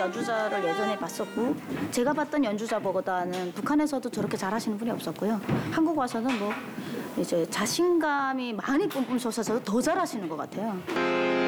연주자를 예전에 봤었고 제가 봤던 연주자보다는 북한에서도 저렇게 잘하시는 분이 없었고요. 한국 와서는 뭐 이제 자신감이 많이 뿜뿜 솟아서 더 잘하시는 것 같아요.